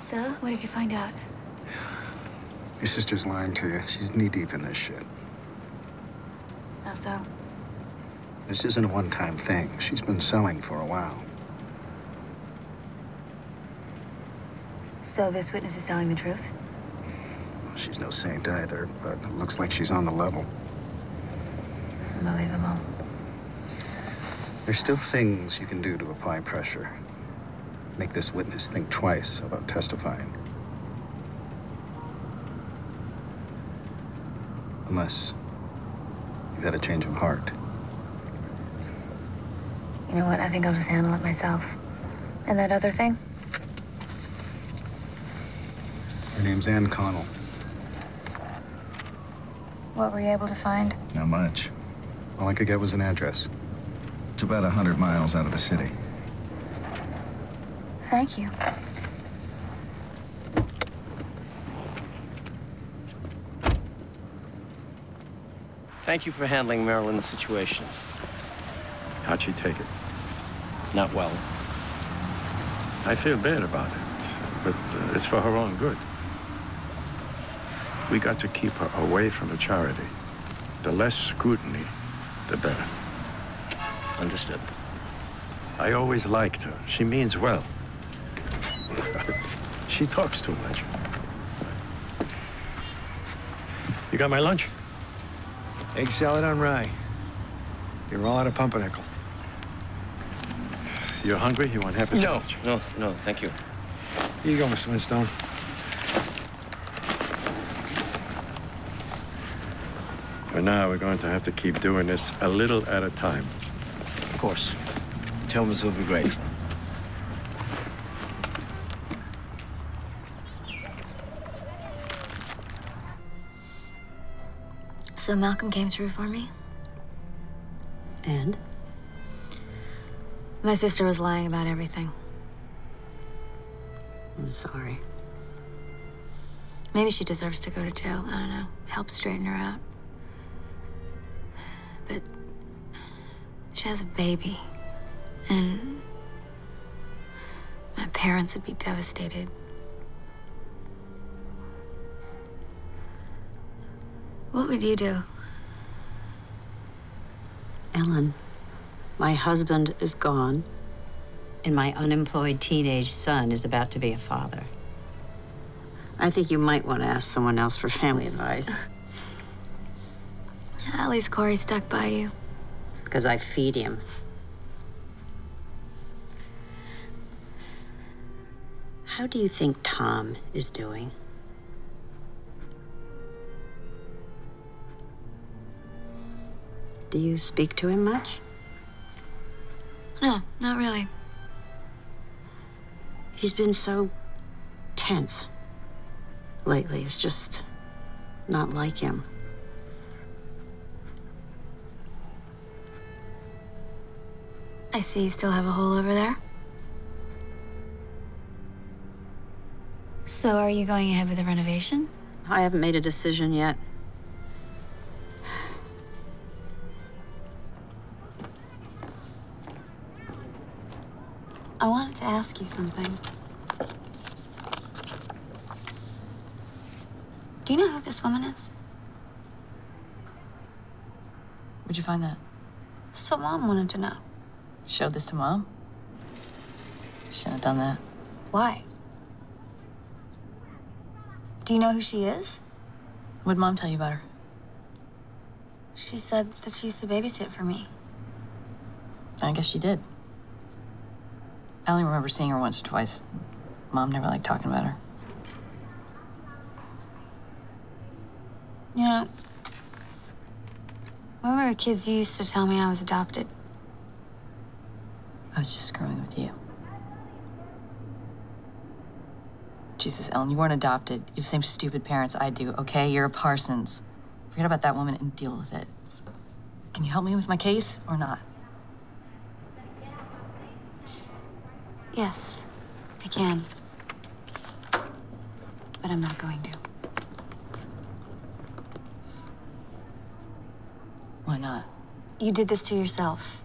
So, what did you find out? Your sister's lying to you. She's knee-deep in this shit. How so? This isn't a one-time thing. She's been selling for a while. So this witness is telling the truth? She's no saint either, but it looks like she's on the level. Unbelievable. There's still things you can do to apply pressure. Make this witness think twice about testifying. Unless you've had a change of heart. You know what? I think I'll just handle it myself. And that other thing? Her name's Ann Connell. What were you able to find? Not much. All I could get was an address. It's about 100 miles out of the city. Thank you. Thank you for handling Marilyn's situation. How'd she take it? Not well. I feel bad about it, but it's for her own good. We got to keep her away from the charity. The less scrutiny, the better. Understood. I always liked her. She means well. She talks too much. You got my lunch? Egg salad on rye. You're all out of pumpernickel. You're hungry? You want half a sandwich? No, thank you. Here you go, Mr. Flintstone. For now, we're going to have to keep doing this a little at a time. Of course. Tillman's will be great. So Malcolm came through for me? And? My sister was lying about everything. I'm sorry. Maybe she deserves to go to jail. I don't know. Help straighten her out. But she has a baby. And my parents would be devastated. What would you do? Ellen, my husband is gone, and my unemployed teenage son is about to be a father. I think you might want to ask someone else for family advice. At least Corey stuck by you. Because I feed him. How do you think Tom is doing? Do you speak to him much? No, not really. He's been so tense lately. It's just not like him. I see you still have a hole over there. So are you going ahead with the renovation? I haven't made a decision yet. I wanted to ask you something. Do you know who this woman is? Where'd you find that? That's what Mom wanted to know. Showed this to Mom? Shouldn't have done that. Why? Do you know who she is? What'd Mom tell you about her? She said that she used to babysit for me. I guess she did. I only remember seeing her once or twice. Mom never liked talking about her. You know, when we were kids, you used to tell me I was adopted. I was just screwing with you. Jesus, Ellen, you weren't adopted. You have the same stupid parents I do, okay? You're a Parsons. Forget about that woman and deal with it. Can you help me with my case or not? Yes, I can. But I'm not going to. Why not? You did this to yourself.